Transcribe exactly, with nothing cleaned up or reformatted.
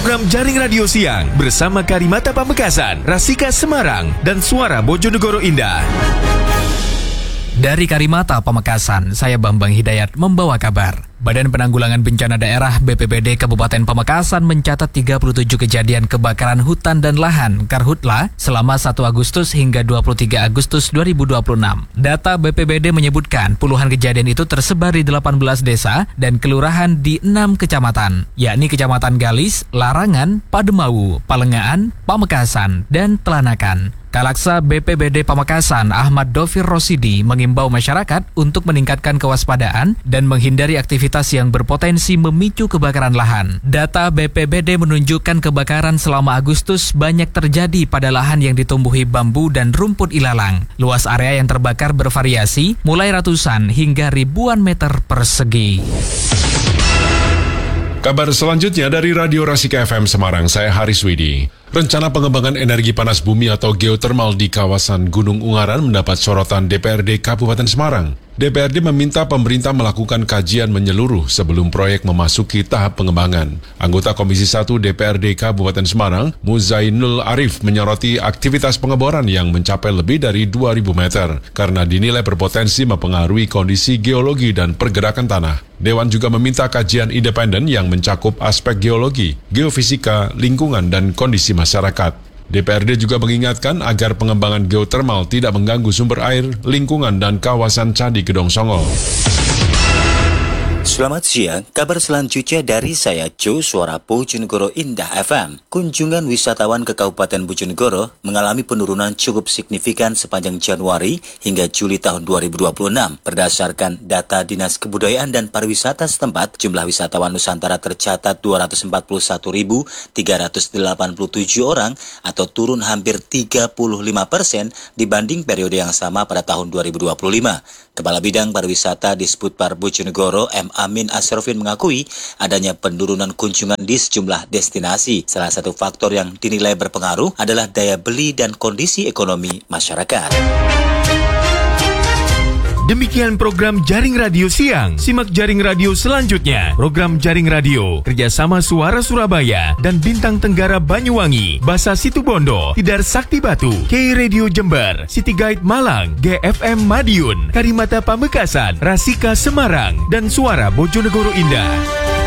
program Jaring Radio Siang bersama Karimata Pamekasan, Rasika Semarang, dan Suara Bojonegoro Indah. Dari Karimata Pamekasan, saya Bambang Hidayat membawa kabar. Badan Penanggulangan Bencana Daerah B P B D Kabupaten Pamekasan mencatat tiga puluh tujuh kejadian kebakaran hutan dan lahan Karhutla selama satu Agustus hingga dua puluh tiga Agustus dua ribu dua puluh enam. Data B P B D menyebutkan puluhan kejadian itu tersebar di delapan belas desa dan kelurahan di enam kecamatan, yakni Kecamatan Galis, Larangan, Pademawu, Palengaan, Pamekasan, dan Telanakan. Kalaksa B P B D Pamekasan Ahmad Dovir Rosidi mengimbau masyarakat untuk meningkatkan kewaspadaan dan menghindari aktivitas yang berpotensi memicu kebakaran lahan. Data B P B D menunjukkan kebakaran selama Agustus banyak terjadi pada lahan yang ditumbuhi bambu dan rumput ilalang. Luas area yang terbakar bervariasi, mulai ratusan hingga ribuan meter persegi. Kabar selanjutnya dari Radio Rasika F M Semarang, saya Haris Widi. Rencana pengembangan energi panas bumi atau geotermal di kawasan Gunung Ungaran mendapat sorotan D P R D Kabupaten Semarang. D P R D meminta pemerintah melakukan kajian menyeluruh sebelum proyek memasuki tahap pengembangan. Anggota Komisi satu D P R D Kabupaten Semarang, Muzainul Arif, menyoroti aktivitas pengeboran yang mencapai lebih dari dua ribu meter karena dinilai berpotensi mempengaruhi kondisi geologi dan pergerakan tanah. Dewan juga meminta kajian independen yang mencakup aspek geologi, geofisika, lingkungan, dan kondisi masyarakat. D P R D juga mengingatkan agar pengembangan geotermal tidak mengganggu sumber air, lingkungan, dan kawasan Candi Gedong Songo. Selamat siang, kabar selanjutnya dari saya Jo, Suara Bojonegoro Indah F M. Kunjungan wisatawan ke Kabupaten Bojonegoro mengalami penurunan cukup signifikan sepanjang Januari hingga Juli tahun dua ribu dua puluh enam. Berdasarkan data Dinas Kebudayaan dan Pariwisata setempat, jumlah wisatawan Nusantara tercatat dua ratus empat puluh satu ribu tiga ratus delapan puluh tujuh orang atau turun hampir tiga puluh lima persen dibanding periode yang sama pada tahun dua ribu dua puluh lima. Kepala Bidang Pariwisata Disputpar Bojonegoro M. Amin Asrofin mengakui adanya penurunan kunjungan di sejumlah destinasi. Salah satu faktor yang dinilai berpengaruh adalah daya beli dan kondisi ekonomi masyarakat. Demikian program Jaring Radio Siang. Simak Jaring Radio selanjutnya. Program Jaring Radio kerjasama Suara Surabaya dan Bintang Tenggara Banyuwangi, Basa Situbondo, Tidar Sakti Batu, K Radio Jember, City Guide Malang, G F M Madiun, Karimata Pamekasan, Rasika Semarang, dan Suara Bojonegoro Indah.